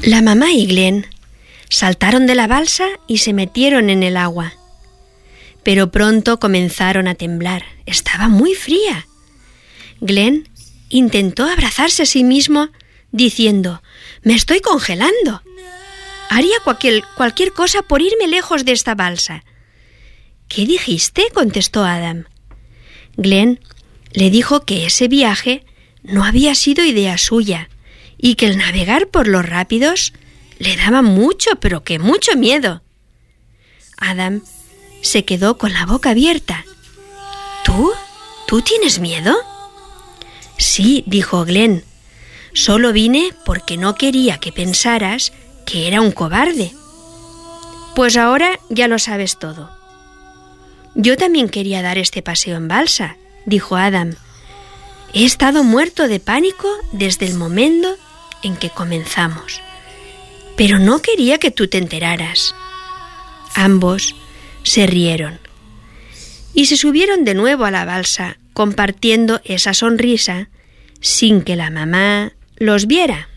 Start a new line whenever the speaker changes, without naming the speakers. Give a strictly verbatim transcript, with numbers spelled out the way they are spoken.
La mamá y Glenn saltaron de la balsa y se metieron en el agua. Pero pronto comenzaron a temblar. Estaba muy fría. Glenn intentó abrazarse a sí mismo diciendo: «Me estoy congelando. Haría cualquier, cualquier cosa por irme lejos de esta balsa». «¿Qué dijiste?», contestó Adam. Glenn le dijo que ese viaje no había sido idea suya y que el navegar por los rápidos le daba mucho, pero que mucho miedo. Adam se quedó con la boca abierta. ¿Tú? ¿Tú tienes miedo? Sí, dijo Glenn. Solo vine porque no quería que pensaras que era un cobarde. Pues ahora ya lo sabes todo. Yo también quería dar este paseo en balsa, dijo Adam. He estado muerto de pánico desde el momento en que comenzamos. Pero no quería que tú te enteraras. Ambos se rieron y se subieron de nuevo a la balsa, compartiendo esa sonrisa sin que la mamá los viera.